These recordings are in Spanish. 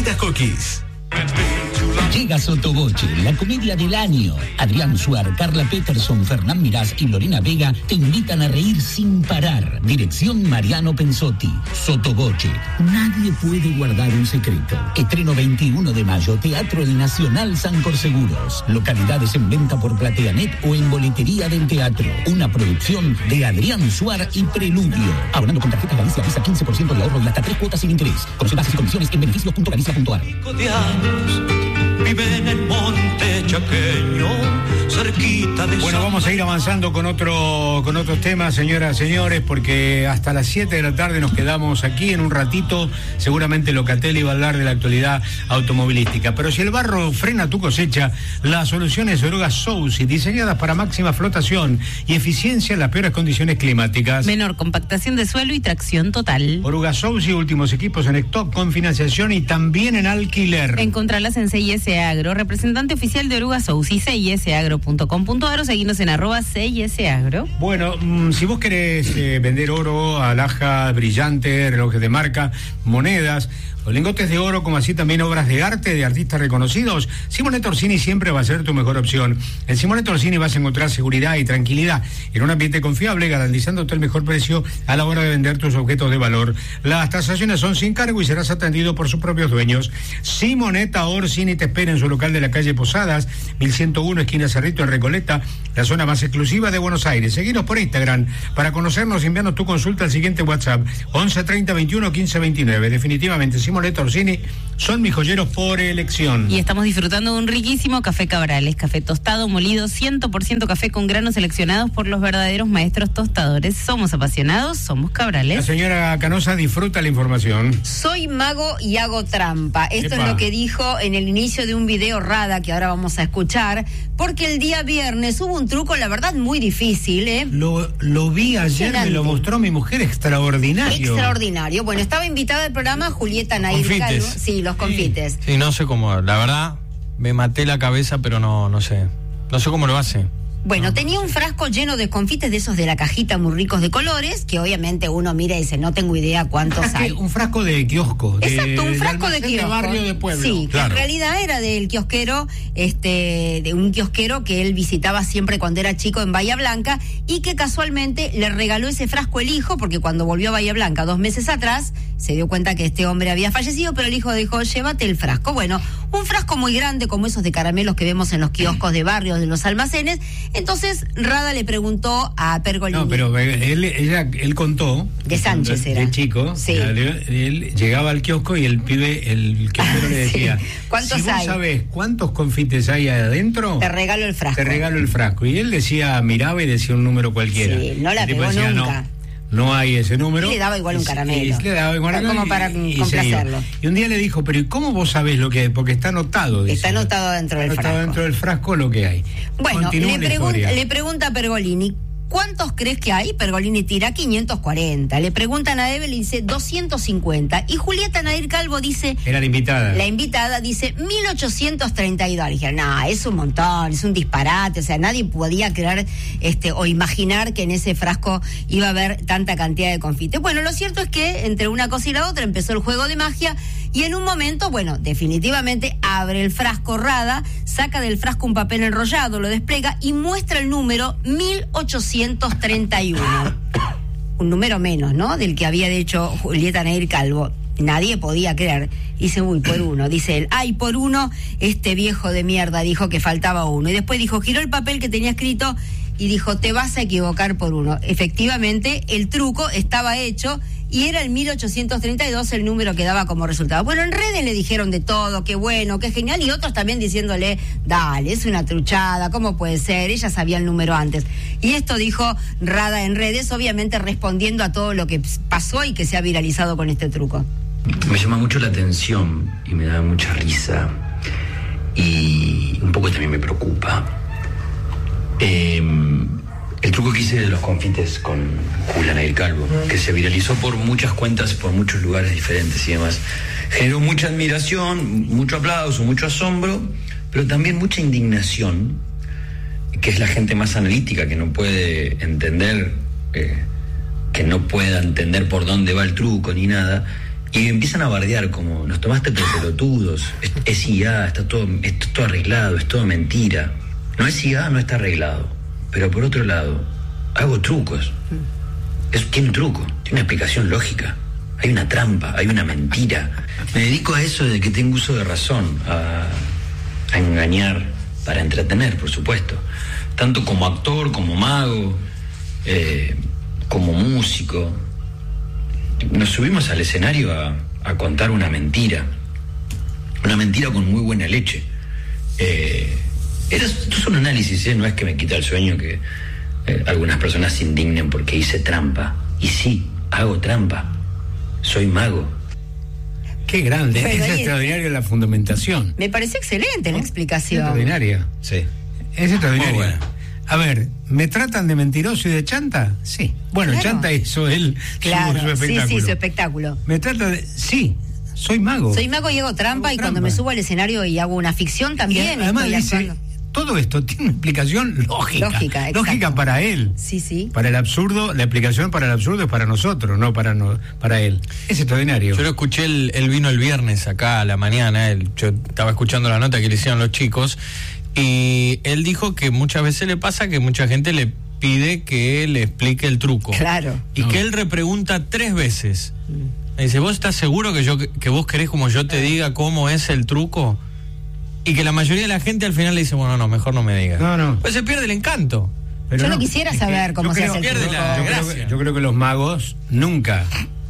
Linda Cookies. Llega Sotoboche, la comedia del año. Adrián Suar, Carla Peterson, Fernán Mirás y Lorena Vega te invitan a reír sin parar. Dirección Mariano Pensotti. Sotoboche, nadie puede guardar un secreto. Estreno 21 de mayo, Teatro El Nacional Sancor Seguros. Localidades en venta por Plateanet o en boletería del teatro. Una producción de Adrián Suar y Preludio. Abonando con tarjeta Galicia Visa 15% de ahorro y hasta 3 cuotas sin interés. Conoce bases y condiciones en beneficios.galicia.ar. Vive en el monte chaqueño, cerquita de... Bueno, vamos a ir avanzando con otros temas, señoras, señores, porque hasta las 7 de la tarde nos quedamos aquí. En un ratito seguramente Locatelli va a hablar de la actualidad automovilística. Pero si el barro frena tu cosecha, la solución es Oruga Sousi, diseñadas para máxima flotación y eficiencia en las peores condiciones climáticas. Menor compactación de suelo y tracción total. Oruga Sousi, últimos equipos en stock con financiación y también en alquiler. Encontralas en CIS Agro, representante oficial de Oruga Sousi, cisagro.com.ar o seguirnos en @CISagro. Bueno, si vos querés vender oro, alhajas, brillantes, relojes de marca, monedas o lingotes de oro, como así también obras de arte de artistas reconocidos, Simonet Orsini siempre va a ser tu mejor opción. En Simonet Orsini vas a encontrar seguridad y tranquilidad en un ambiente confiable, garantizándote el mejor precio a la hora de vender tus objetos de valor. Las tasaciones son sin cargo y serás atendido por sus propios dueños. Simonetta Orsini te espera en su local de la calle Posadas, 1101, esquina Cerrito, en Recoleta, la zona más exclusiva de Buenos Aires. Seguinos por Instagram. Para conocernos, enviarnos tu consulta al siguiente WhatsApp, 11 30 21 15 29. Definitivamente, Simonet Orsini son mis joyeros por elección. Y estamos disfrutando de un riquísimo café Cabrales, café tostado, molido, 100% café con granos seleccionados por los verdaderos maestros tostadores. Somos apasionados, somos Cabrales. La señora Canosa disfruta la información. Soy mago y hago trampa. Esto Epa. es lo que dijo en el inicio de un video Rada, que ahora vamos a escuchar, porque el día viernes hubo un truco, la verdad, muy difícil, ¿eh? Lo vi ayer, me lo mostró mi mujer, extraordinario. Extraordinario. Bueno, estaba invitada al programa Julieta Nair Calvo. Sí, los confites. Sí, no sé cómo, la verdad, me maté la cabeza, pero no sé cómo lo hace. Bueno, tenía un frasco lleno de confites de esos de la cajita muy ricos de colores, que obviamente uno mira y dice, no tengo idea cuántos hay. Un frasco de kiosco. Exacto, un frasco de kiosco. De barrio de pueblo. Sí, claro. Que en realidad era del kiosquero, de un kiosquero que él visitaba siempre cuando era chico en Bahía Blanca y que casualmente le regaló ese frasco el hijo, porque cuando volvió a Bahía Blanca 2 meses atrás, se dio cuenta que este hombre había fallecido, pero el hijo dijo, llévate el frasco. Bueno, un frasco muy grande como esos de caramelos que vemos en los kioscos de barrios, de los almacenes. Entonces Rada le preguntó a Pergolini. No, pero él contó. De Sánchez era. De chico. Sí. Él llegaba al kiosco y el kiosquero le decía, ¿cuántos si vos hay? sabés cuántos confites hay adentro, te regalo el frasco. Te regalo el frasco. Y él decía, miraba y decía un número cualquiera. Sí, no la el tipo pegó decía, nunca. No hay ese número. Y le daba igual un caramelo. Le daba igual como para complacerlo. Y un día le dijo, pero ¿y cómo vos sabés lo que hay? Porque está anotado. Dice. Está anotado dentro del frasco. Dentro del frasco lo que hay. Bueno, le pregunta a Pergolini, ¿cuántos crees que hay? Pergolini tira 540. Le preguntan a Eve, le dice 250. Y Julieta Nair Calvo dice... Era la invitada. La invitada dice 1832. Le dijeron, no, es un montón, es un disparate. O sea, nadie podía creer o imaginar que en ese frasco iba a haber tanta cantidad de confites. Bueno, lo cierto es que entre una cosa y la otra empezó el juego de magia y en un momento, bueno, definitivamente abre el frasco Rada, saca del frasco un papel enrollado, lo despliega y muestra el número 1831. Un número menos, ¿no? Del que había hecho Julieta Nair Calvo. Nadie podía creer. Dice, uy, por uno. Dice él, ay, por uno, este viejo de mierda dijo que faltaba uno. Y después dijo, giró el papel que tenía escrito y dijo, te vas a equivocar por uno. Efectivamente, el truco estaba hecho y era el 1832 el número que daba como resultado. Bueno, en redes le dijeron de todo, qué bueno, qué genial, y otros también diciéndole, dale, es una truchada, ¿cómo puede ser? Ella sabía el número antes. Y esto dijo Rada en redes, obviamente respondiendo a todo lo que pasó y que se ha viralizado con este truco. Me llama mucho la atención y me da mucha risa y un poco también me preocupa. El truco que hice de los confites con Julieta Nair Calvo, que se viralizó por muchas cuentas, por muchos lugares diferentes y demás, generó mucha admiración, mucho aplauso, mucho asombro, pero también mucha indignación, que es la gente más analítica, que no puede entender, que no pueda entender por dónde va el truco ni nada, Y empiezan a bardear como, nos tomaste por pelotudos, es IA, está todo arreglado, es todo mentira. No es IA, no está arreglado. Pero por otro lado, hago trucos. Tiene un truco, tiene una explicación lógica. Hay una trampa, hay una mentira. Me dedico a eso de que tengo uso de razón, a engañar para entretener, por supuesto. Tanto como actor, como mago, como músico. Nos subimos al escenario a contar una mentira con muy buena leche. Esto es un análisis, no es que me quita el sueño que algunas personas se indignen porque hice trampa. Y sí, hago trampa, soy mago. Qué grande, Pero es extraordinaria la fundamentación. Me pareció excelente la Es explicación. extraordinaria. Sí. Es extraordinaria. Muy buena. A ver, ¿me tratan de mentiroso y de chanta? Sí. Bueno, Claro. Chanta hizo él Claro, su espectáculo. sí, su espectáculo. ¿Me trata de...? Sí, soy mago. Soy mago y hago trampa, Hago y cuando trampa. me subo al escenario y hago una ficción Y también además estoy dice, actuando. todo esto tiene una explicación lógica. Lógica, exacto. Lógica para él. Sí, sí. Para el absurdo, la explicación para el absurdo es para nosotros, no para él. Es extraordinario. Yo lo escuché, él vino el viernes acá a la mañana, yo estaba escuchando la nota que le hicieron los chicos, y él dijo que muchas veces le pasa que mucha gente le pide que le explique el truco. Claro. Y que él repregunta 3 veces. Me dice, ¿vos estás seguro que vos querés como yo te diga cómo es el truco? Y que la mayoría de la gente al final le dice, bueno, no, mejor no me digas. No. Pues se pierde el encanto. Pero Yo no quisiera es que saber cómo yo se creo- hace el pierde truco. la Yo creo gracia. yo creo que los magos nunca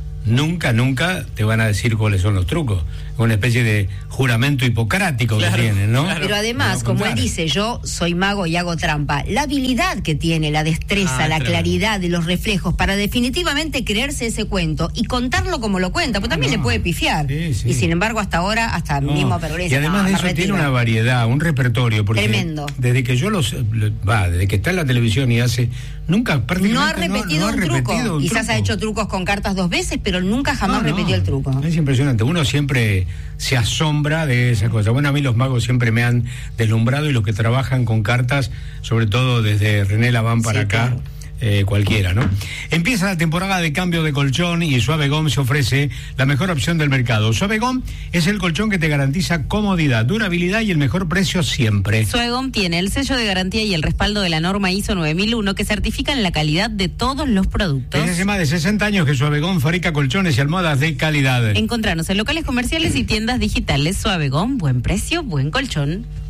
te van a decir cuáles son los trucos. Una especie de juramento hipocrático Claro, que tienen, ¿no? claro. Pero además, No, como él contar. dice, yo soy mago y hago trampa, la habilidad que tiene, la destreza, la tremendo. claridad de los reflejos para definitivamente creerse ese cuento y contarlo como lo cuenta, porque también No. le puede pifiar. Sí, sí. Y sin embargo, hasta ahora, hasta No. mismo Pergolesi, Y además de me eso tiene retiro. una variedad, un repertorio. Porque Tremendo. Desde que desde que está en la televisión y hace, nunca prácticamente No ha repetido un truco. repetido un Quizás truco. ha hecho trucos con cartas 2 veces, pero nunca jamás No, no. repitió el truco. Es impresionante. Uno siempre se asombra de esa cosa. Bueno, a mí los magos siempre me han deslumbrado y los que trabajan con cartas, sobre todo desde René Laván para Sí, acá. claro. Cualquiera, ¿no? Empieza la temporada de cambio de colchón y Suavegom se ofrece la mejor opción del mercado. Suavegom es el colchón que te garantiza comodidad, durabilidad y el mejor precio siempre. Suegom tiene el sello de garantía y el respaldo de la norma ISO 9001 que certifican la calidad de todos los productos. Desde hace más de 60 años que Suavegom fabrica colchones y almohadas de calidad. Encontrarnos en locales comerciales y tiendas digitales. Suavegom, buen precio, buen colchón.